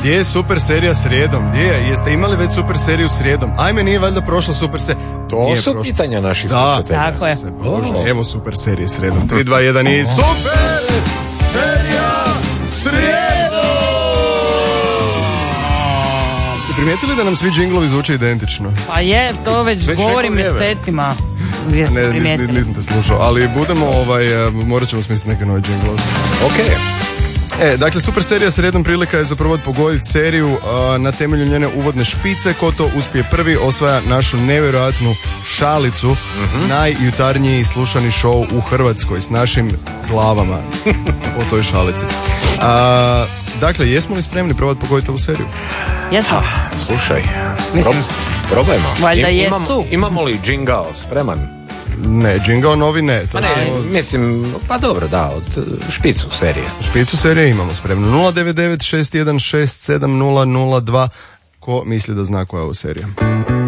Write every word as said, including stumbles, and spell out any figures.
Gdje je super serija srijedom? Gdje je? Jeste imali već super seriju srijedom? Ajme, nije valjda prošla super serija? To nije su prošla. pitanja naših da, slušatelja. Tako je. Bože, evo super serije srijedom. tri, dva, jedan i super serija srijedom! Ste primijetili da nam svi džinglovi zvuče identično? Pa je, to već, Već govorim neko vrijeme. mjesecima. Gdje ste Ne, primijetili? nis- nisam te slušao, ali budemo, ovaj, eh, morat ćemo smisliti neke nove džinglove. Ok. E, dakle, super serija srijedom prilika je zapravo pogoditi seriju a, na temelju njene uvodne špice. Ko to uspije prvi osvaja našu nevjerojatnu šalicu, mm-hmm. najjutarnjiji slušani show u Hrvatskoj s našim glavama o toj šalici. A, dakle, jesmo li spremni probati pogoditi ovu seriju? Jesmo. Slušaj, Mislim, prob- probajmo. valjda Im- jesu. Imamo, imamo li džingao spreman? Ne, džingao novi ne. Pa Sad ne, ćemo- mislim, pa dobro, da, od uh, špicu serije. Špicu serije imamo spremno. nula devet devet šest jedan šest sedam nula nula dva. Ko misli da zna koja je ovo serija?